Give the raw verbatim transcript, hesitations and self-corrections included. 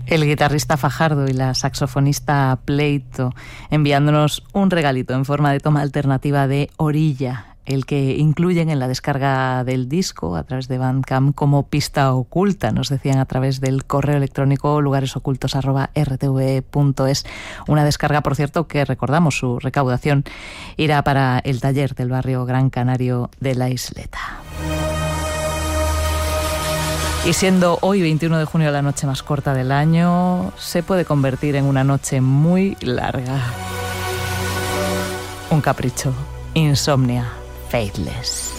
El guitarrista Fajardo y la saxofonista Pleito enviándonos un regalito en forma de toma alternativa de Orilla, el que incluyen en la descarga del disco a través de Bandcamp como pista oculta, nos decían a través del correo electrónico lugaresocultos arroba r t v punto es. Una descarga, por cierto, que recordamos, su recaudación irá para el taller del barrio Gran Canario de La Isleta. Y siendo hoy veintiuno de junio la noche más corta del año, se puede convertir en una noche muy larga. Un capricho. Insomnia. Faithless.